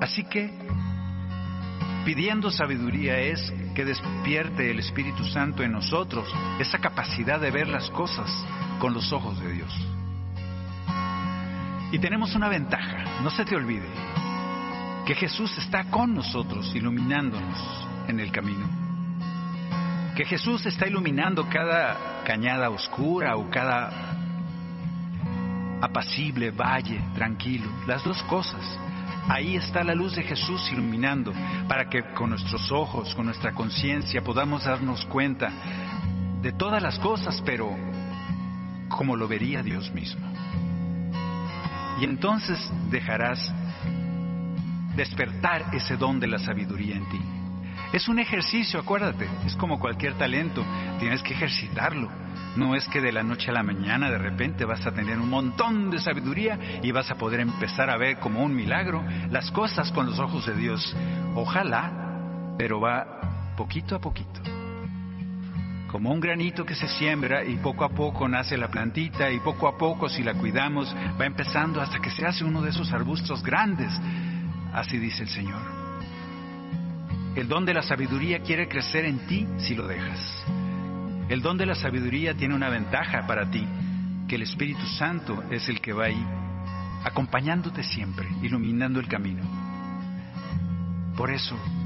Así que, pidiendo sabiduría es que despierte el Espíritu Santo en nosotros esa capacidad de ver las cosas con los ojos de Dios. Y tenemos una ventaja, no se te olvide, que Jesús está con nosotros, iluminándonos en el camino. Que Jesús está iluminando cada cañada oscura o cada apacible valle tranquilo, las dos cosas. Ahí está la luz de Jesús iluminando, para que con nuestros ojos, con nuestra conciencia, podamos darnos cuenta de todas las cosas, pero como lo vería Dios mismo. Y entonces dejarás despertar ese don de la sabiduría en ti. Es un ejercicio, acuérdate, es como cualquier talento, tienes que ejercitarlo. No es que de la noche a la mañana de repente vas a tener un montón de sabiduría y vas a poder empezar a ver como un milagro las cosas con los ojos de Dios. Ojalá, pero va poquito a poquito. Como un granito que se siembra y poco a poco nace la plantita y poco a poco, si la cuidamos, va empezando hasta que se hace uno de esos arbustos grandes. Así dice el Señor. El don de la sabiduría quiere crecer en ti si lo dejas. El don de la sabiduría tiene una ventaja para ti, que el Espíritu Santo es el que va ahí, acompañándote siempre, iluminando el camino. Por eso,